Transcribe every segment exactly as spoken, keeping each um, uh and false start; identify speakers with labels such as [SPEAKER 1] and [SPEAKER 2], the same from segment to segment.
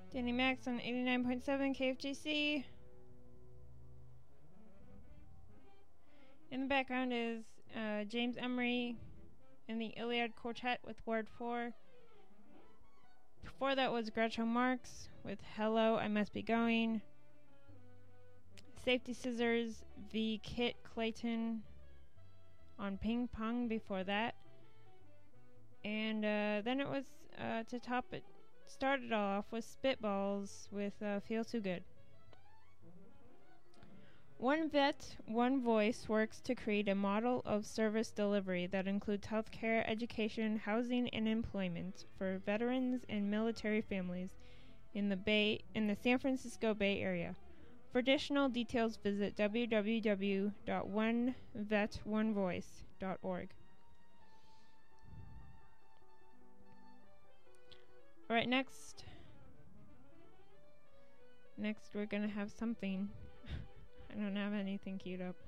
[SPEAKER 1] Danny Max on eighty-nine point seven K F G C. In the background is uh, James Emery and the Iliad Quartet with Word four. Before that was Groucho Marx with Hello, I Must Be Going. Safety Scissors v. Kit Clayton on Ping Pong before that. And uh, then it was, uh, to top it, started off with Spitballs with uh, Feel Too Good. One Vet, One Voice works to create a model of service delivery that includes healthcare, education, housing, and employment for veterans and military families in the Bay in the San Francisco Bay Area. For additional details, visit w w w dot one vet one voice dot org. Alright, next. Next, we're gonna have something. I don't have anything queued up.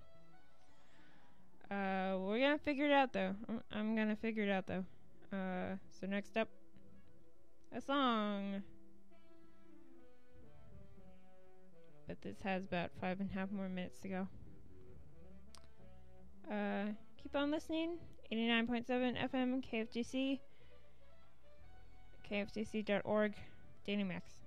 [SPEAKER 1] Uh, we're gonna figure it out though. I'm, I'm gonna figure it out though. Uh, so next up, a song. But this has about five and a half more minutes to go. Uh, keep on listening. eighty-nine point seven F M K F G C. K F G C dot org. Danny Max.